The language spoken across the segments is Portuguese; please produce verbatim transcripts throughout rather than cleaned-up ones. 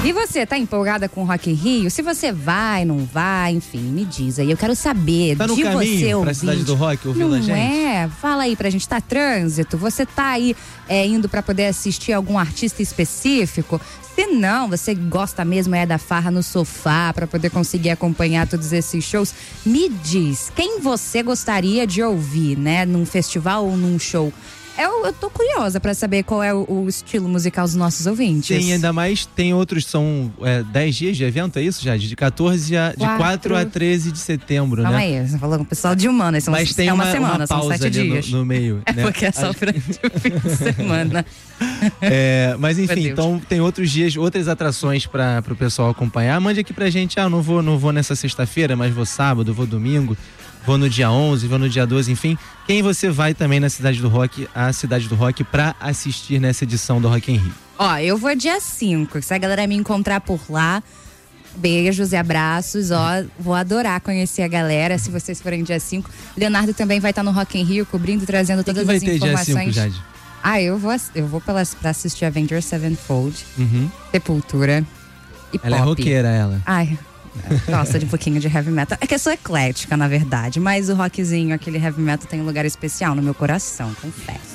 E você, tá empolgada com o Rock in Rio? Se você vai, não vai, enfim, me diz aí. Eu quero saber tá no de caminho você ouvir. Pra Cidade do Rock, ouvindo não a gente? É? Fala aí pra gente, tá trânsito? Você tá aí é, indo pra poder assistir algum artista específico? Se não, você gosta mesmo é da farra no sofá pra poder conseguir acompanhar todos esses shows, me diz, quem você gostaria de ouvir, né? Num festival ou num show? Eu, eu tô curiosa pra saber qual é o, o estilo musical dos nossos ouvintes. Tem, ainda mais, tem outros, são é, dez dias de evento, é isso, Jade? De quatorze a, de quatro a treze de setembro, Calma né? aí, você falou com o pessoal de humanas, são, Mas tem é uma, uma semana, uma são pausa sete ali dias. No, no meio, é né? porque é só durante o fim de semana. É, mas enfim, então tem outros dias, outras atrações para o pessoal acompanhar. Mande aqui pra gente, ah, não vou, não vou nessa sexta-feira, mas vou sábado, vou domingo, vou no dia onze, vou no dia doze, enfim. Quem você vai também na Cidade do Rock, a Cidade do Rock, pra assistir nessa edição do Rock in Rio? Ó, eu vou dia cinco, se a galera me encontrar por lá, beijos e abraços, ó, vou adorar conhecer a galera, se vocês forem dia cinco. Leonardo também vai estar no Rock in Rio, cobrindo, trazendo todas que as vai ter informações. dia cinco, Jade? Ah, eu vou, eu vou pra, pra assistir Avengers Sevenfold, uhum. Sepultura e ela pop. É roqueira, ela. Ai, gosta de um pouquinho de heavy metal. É que eu sou eclética, na verdade, mas o rockzinho, aquele heavy metal tem um lugar especial no meu coração, confesso.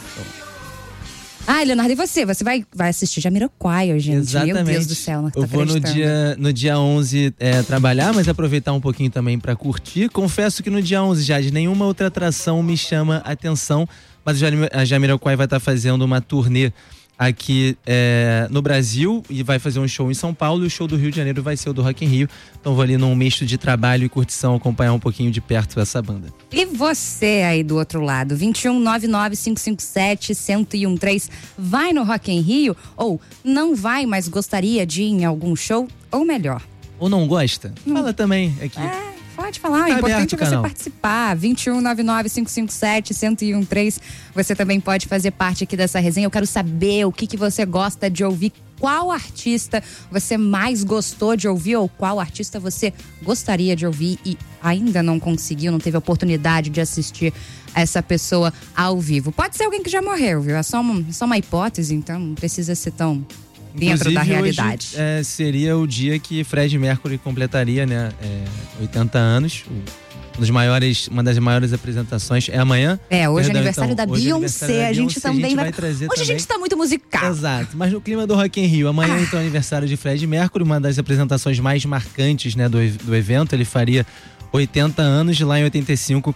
Ai, Leonardo, e você? Você vai, vai assistir Jamiroquai hoje, gente? Exatamente. Meu Deus do céu, não tá Eu vou no dia, no dia onze é, trabalhar, mas aproveitar um pouquinho também pra curtir. Confesso que no dia onze, Jade, nenhuma outra atração me chama atenção, mas a Jamiroquai vai estar fazendo uma turnê aqui é, no Brasil e vai fazer um show em São Paulo, e o show do Rio de Janeiro vai ser o do Rock in Rio. Então vou ali num misto de trabalho e curtição acompanhar um pouquinho de perto essa banda. E você aí do outro lado, vinte e um, nove nove, cinco cinco sete, um zero um três, vai no Rock in Rio? Ou não vai, mas gostaria de ir em algum show? Ou melhor, ou não gosta? Hum. Fala também aqui. É. Pode falar, tá é importante você canal. participar. vinte e um, nove nove, cinco cinco sete, um zero um três. Você também pode fazer parte aqui dessa resenha. Eu quero saber o que, que você gosta de ouvir. Qual artista você mais gostou de ouvir, ou qual artista você gostaria de ouvir e ainda não conseguiu, não teve a oportunidade de assistir essa pessoa ao vivo. Pode ser alguém que já morreu, viu? É só uma, só uma hipótese, então não precisa ser tão dentro Inclusive, da realidade. Hoje, é, seria o dia que Freddie Mercury completaria, né, é, oitenta anos. Um dos maiores, uma das maiores apresentações é amanhã. É, hoje Perdão, é aniversário então, da hoje é Beyoncé. aniversário da a gente Beyoncé, também a gente vai. vai trazer Hoje também. a gente tá muito musical. Exato, mas no clima do Rock in Rio. Amanhã, ah. então, é aniversário de Freddie Mercury, uma das apresentações mais marcantes, né, do, do evento. Ele faria oitenta anos, de lá em oitenta e cinco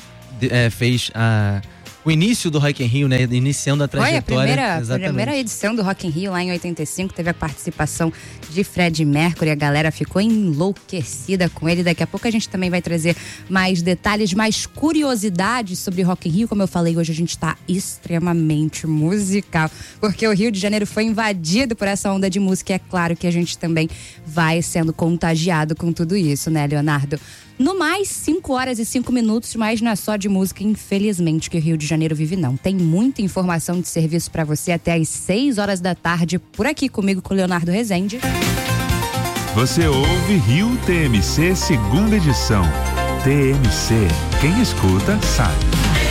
é, fez a. O início do Rock in Rio, né? Iniciando a trajetória. Foi a primeira, a primeira edição do Rock in Rio, lá em oitenta e cinco, teve a participação de Freddie Mercury. A galera ficou enlouquecida com ele. Daqui a pouco a gente também vai trazer mais detalhes, mais curiosidades sobre Rock in Rio. Como eu falei, hoje a gente está extremamente musical, porque o Rio de Janeiro foi invadido por essa onda de música. E é claro que a gente também vai sendo contagiado com tudo isso, né, Leonardo? No mais, cinco horas e cinco minutos, mas não é só de música, infelizmente, que o Rio de Janeiro vive, não. Tem muita informação de serviço para você até às seis horas da tarde, por aqui comigo, com o Leonardo Rezende. Você ouve Rio T M C, segunda edição. T M C, quem escuta sabe.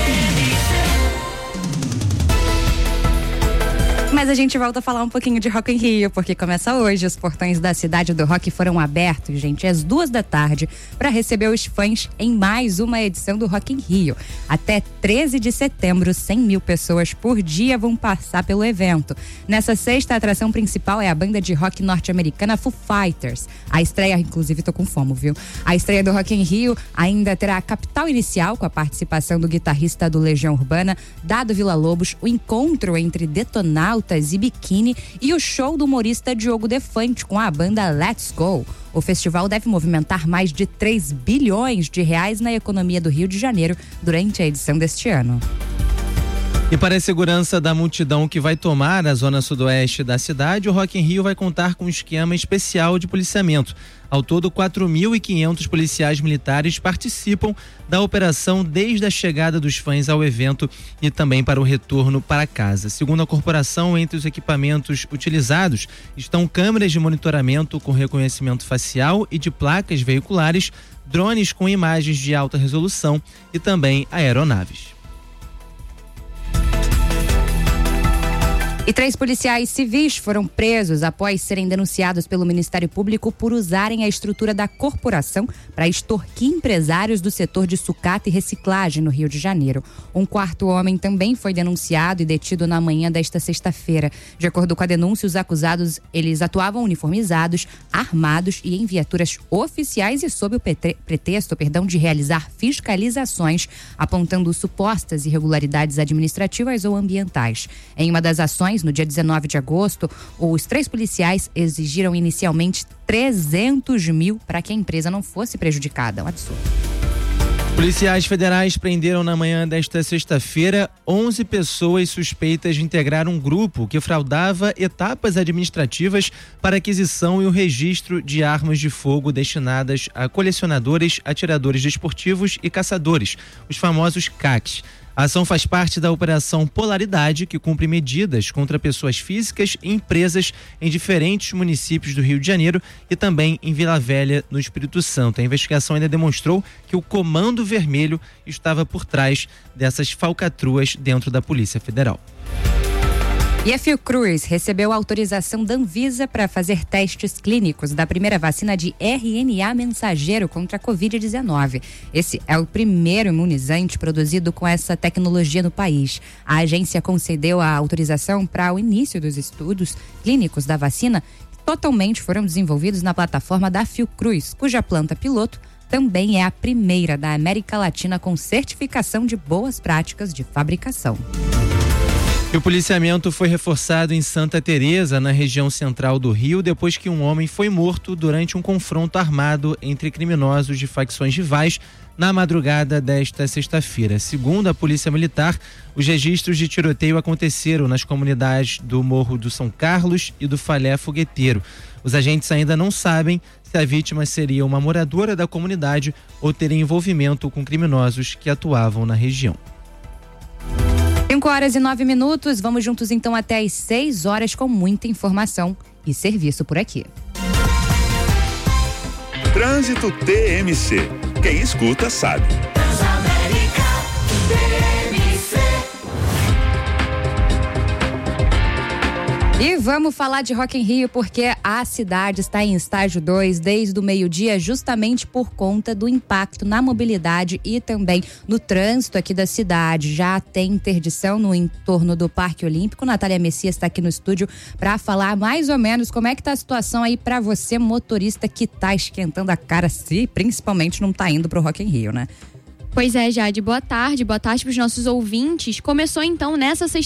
Mas a gente volta a falar um pouquinho de Rock in Rio, porque começa hoje. Os portões da Cidade do Rock foram abertos, gente, às duas da tarde, para receber os fãs em mais uma edição do Rock in Rio. Até treze de setembro, cem mil pessoas por dia vão passar pelo evento. Nessa sexta, a atração principal é a banda de rock norte-americana Foo Fighters. A estreia, inclusive, tô com fome, viu? A estreia do Rock in Rio ainda terá a Capital Inicial, com a participação do guitarrista do Legião Urbana, Dado Villa-Lobos, o encontro entre Detonautas e Biquíni e o show do humorista Diogo Defante com a banda Let's Go. O festival deve movimentar mais de três bilhões de reais na economia do Rio de Janeiro durante a edição deste ano. E para a segurança da multidão que vai tomar a zona sudoeste da cidade, o Rock in Rio vai contar com um esquema especial de policiamento. Ao todo, quatro mil e quinhentos policiais militares participam da operação desde a chegada dos fãs ao evento e também para o retorno para casa. Segundo a corporação, entre os equipamentos utilizados estão câmeras de monitoramento com reconhecimento facial e de placas veiculares, drones com imagens de alta resolução e também aeronaves. E três policiais civis foram presos após serem denunciados pelo Ministério Público por usarem a estrutura da corporação para extorquir empresários do setor de sucata e reciclagem no Rio de Janeiro. Um quarto homem também foi denunciado e detido na manhã desta sexta-feira. De acordo com a denúncia, os acusados, eles atuavam uniformizados, armados e em viaturas oficiais e sob o pretexto, perdão, de realizar fiscalizações, apontando supostas irregularidades administrativas ou ambientais. Em uma das ações, no dia dezenove de agosto, os três policiais exigiram inicialmente trezentos mil para que a empresa não fosse prejudicada. Um absurdo. Policiais federais prenderam na manhã desta sexta-feira onze pessoas suspeitas de integrar um grupo que fraudava etapas administrativas para aquisição e o registro de armas de fogo destinadas a colecionadores, atiradores desportivos e caçadores, os famosos C A Cs. A ação faz parte da Operação Polaridade, que cumpre medidas contra pessoas físicas e empresas em diferentes municípios do Rio de Janeiro e também em Vila Velha, no Espírito Santo. A investigação ainda demonstrou que o Comando Vermelho estava por trás dessas falcatruas dentro da Polícia Federal. E a Fiocruz recebeu autorização da Anvisa para fazer testes clínicos da primeira vacina de R N A mensageiro contra a covid dezenove. Esse é o primeiro imunizante produzido com essa tecnologia no país. A agência concedeu a autorização para o início dos estudos clínicos da vacina, que totalmente foram desenvolvidos na plataforma da Fiocruz, cuja planta piloto também é a primeira da América Latina com certificação de boas práticas de fabricação. E o policiamento foi reforçado em Santa Teresa, na região central do Rio, depois que um homem foi morto durante um confronto armado entre criminosos de facções rivais na madrugada desta sexta-feira. Segundo a Polícia Militar, os registros de tiroteio aconteceram nas comunidades do Morro do São Carlos e do Falé Fogueteiro. Os agentes ainda não sabem se a vítima seria uma moradora da comunidade ou teria envolvimento com criminosos que atuavam na região. cinco horas e nove minutos, vamos juntos então até às seis horas com muita informação e serviço por aqui. Trânsito T M C. Quem escuta sabe. E vamos falar de Rock in Rio porque a cidade está em estágio dois desde o meio-dia, justamente por conta do impacto na mobilidade e também no trânsito aqui da cidade. Já tem interdição no entorno do Parque Olímpico. Natália Messias está aqui no estúdio para falar mais ou menos como é que tá a situação aí para você, motorista que tá esquentando a cara, se principalmente não tá indo pro Rock in Rio, né? Pois é, Jade, boa tarde, boa tarde para os nossos ouvintes. Começou então nessa sexta